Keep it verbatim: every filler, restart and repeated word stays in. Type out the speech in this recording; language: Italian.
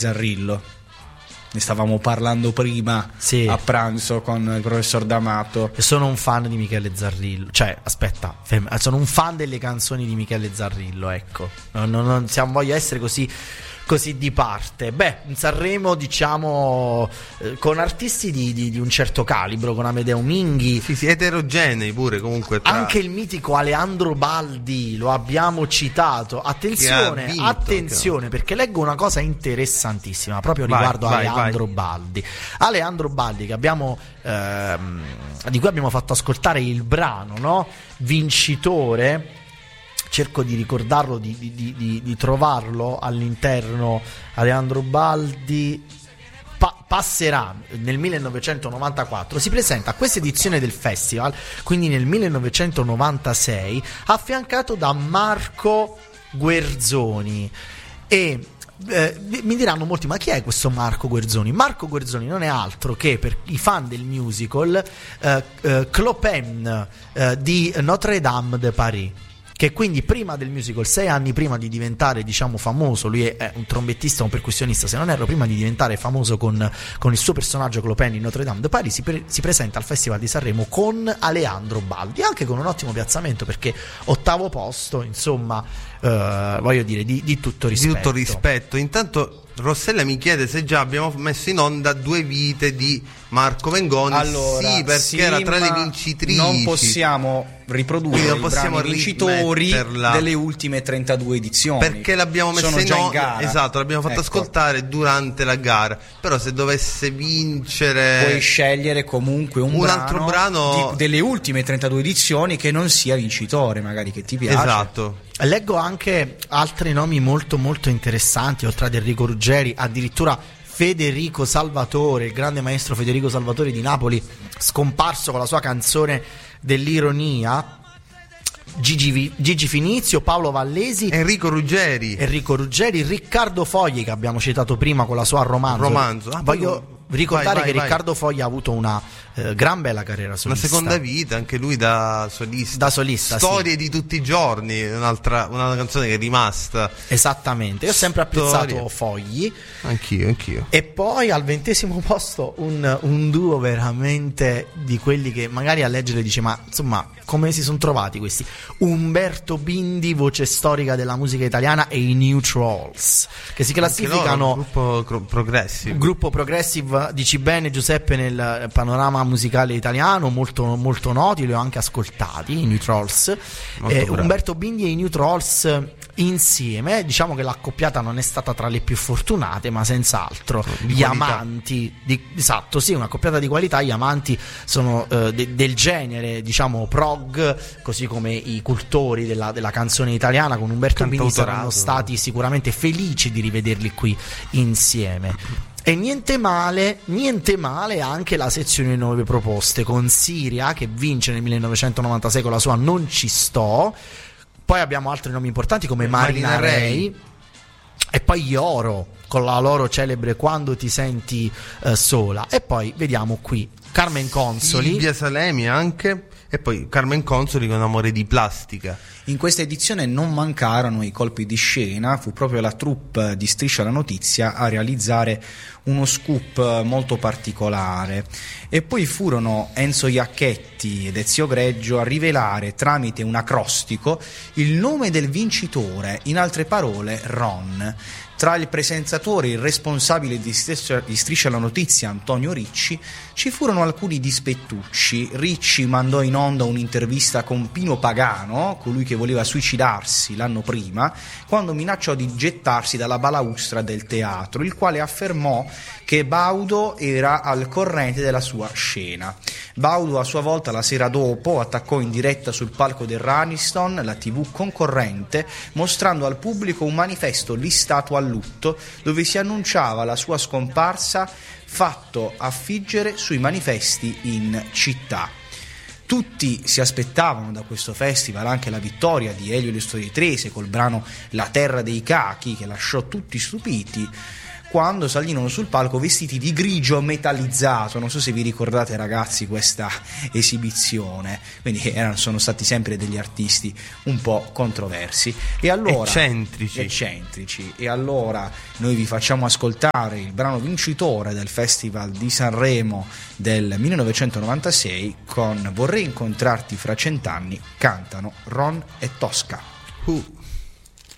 Zarrillo. Ne stavamo parlando prima, sì, a pranzo con il professor D'Amato. Sono un fan di Michele Zarrillo, cioè aspetta, sono un fan delle canzoni di Michele Zarrillo, ecco, non, non, non siamo, voglio essere così così di parte. Beh, in Sanremo, diciamo, eh, con artisti di, di, di un certo calibro, con Amedeo Minghi, sì, sì, eterogenei pure comunque tra... anche il mitico Aleandro Baldi lo abbiamo citato. Attenzione, vinto, attenzione, perché leggo una cosa interessantissima proprio vai, riguardo vai, Aleandro vai. Baldi. Aleandro Baldi, che abbiamo ehm, di cui abbiamo fatto ascoltare il brano, no? Vincitore. Cerco di ricordarlo, di, di, di, di trovarlo all'interno. Aleandro Baldi pa- passerà nel millenovecentonovantaquattro, si presenta a questa edizione del festival, quindi nel millenovecentonovantasei, affiancato da Marco Guerzoni. E eh, mi diranno molti: ma chi è questo Marco Guerzoni? Marco Guerzoni non è altro che, per i fan del musical, eh, eh, Clopin eh, di Notre Dame de Paris, che quindi prima del musical, sei anni prima di diventare, diciamo, famoso, lui è un trombettista, un percussionista, se non erro, prima di diventare famoso con, con il suo personaggio Clopin in Notre Dame de Paris, si, pre- si presenta al Festival di Sanremo con Aleandro Baldi, anche con un ottimo piazzamento, perché ottavo posto, insomma, eh, voglio dire, di, di tutto rispetto. Di tutto rispetto. Intanto Rossella mi chiede se già abbiamo messo in onda Due vite di Marco Mengoni. Allora, sì, perché sì, era tra le vincitrici. Non possiamo riprodurre non i possiamo brani vincitori rimetterla, delle ultime trentadue edizioni, perché l'abbiamo messa sono in già in onda. gara. Esatto, l'abbiamo fatto, ecco, ascoltare durante la gara. Però se dovesse vincere, puoi scegliere comunque un, un brano altro brano di, delle ultime trentadue edizioni che non sia vincitore, magari, che ti piace. Esatto. Leggo anche altri nomi molto molto interessanti, oltre ad Enrico Ruggeri, addirittura Federico Salvatore, il grande maestro Federico Salvatore di Napoli, scomparso con la sua canzone dell'ironia, Gigi, Gigi Finizio, Paolo Vallesi, Enrico Ruggeri, Enrico Ruggeri, Riccardo Fogli, che abbiamo citato prima con la sua Romanzo. Romanzo. Ah, Voglio ricordare vai, vai, che vai. Riccardo Fogli ha avuto una eh, gran bella carriera solista, una seconda vita, anche lui da solista. Da solista, Storie sì. di tutti i giorni, un'altra una canzone che è rimasta. Esattamente, io ho sempre apprezzato Storie. Fogli. Anch'io, anch'io. E poi al ventesimo posto un, un duo veramente di quelli che magari a leggere dice: ma insomma, come si sono trovati questi? Umberto Bindi, voce storica della musica italiana, e i New Trolls, che si classificano un gruppo progressive. Gruppo progressive, dici bene Giuseppe, nel panorama musicale italiano, molto, molto noti, li ho anche ascoltati, i New Trolls. Eh, Umberto Bindi e i New Trolls insieme, diciamo che l'accoppiata non è stata tra le più fortunate, ma senz'altro di gli qualità. amanti di, esatto, sì, una accoppiata di qualità. Gli amanti sono eh, de, del genere, diciamo, prog, così come i cultori della, della canzone italiana con Umberto Bindi saranno stati sicuramente felici di rivederli qui insieme. E niente male, niente male anche la sezione nuove proposte, con Siria, che vince nel millenovecentonovantasei con la sua Non ci sto. Poi abbiamo altri nomi importanti come Marina, Marina Ray, Ray e poi gli Oro con la loro celebre Quando ti senti uh, sola. E poi vediamo qui Carmen Consoli, Silvia Salemi anche, e poi Carmen Consoli con Amore di plastica. In questa edizione non mancarono i colpi di scena, fu proprio la troupe di Striscia la Notizia a realizzare uno scoop molto particolare, e poi furono Enzo Iacchetti ed Ezio Greggio a rivelare tramite un acrostico il nome del vincitore, in altre parole Ron. Tra il presentatore e il responsabile di Striscia, di Striscia la Notizia, Antonio Ricci, ci furono alcuni dispettucci. Ricci mandò in onda un'intervista con Pino Pagano, colui che voleva suicidarsi l'anno prima, quando minacciò di gettarsi dalla balaustra del teatro, il quale affermò che Baudo era al corrente della sua scena. Baudo a sua volta la sera dopo attaccò in diretta sul palco del Raniston, la tivù concorrente, mostrando al pubblico un manifesto listato a lutto dove si annunciava la sua scomparsa, fatto affiggere sui manifesti in città. Tutti si aspettavano da questo festival anche la vittoria di Elio e le Storie Trese col brano La terra dei cachi, che lasciò tutti stupiti, quando salirono sul palco vestiti di grigio metallizzato. Non so se vi ricordate, ragazzi, questa esibizione. Quindi erano, sono stati sempre degli artisti un po' controversi e allora eccentrici. eccentrici e allora noi vi facciamo ascoltare il brano vincitore del Festival di Sanremo del millenovecentonovantasei con Vorrei incontrarti fra cent'anni. Cantano Ron e Tosca. Uh.